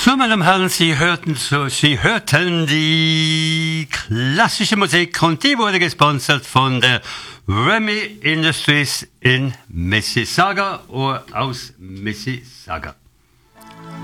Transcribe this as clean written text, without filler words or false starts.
So, meine Herren, Sie hörten die klassische Musik und die wurde gesponsert von der Remy Industries in Mississauga oder aus Mississauga.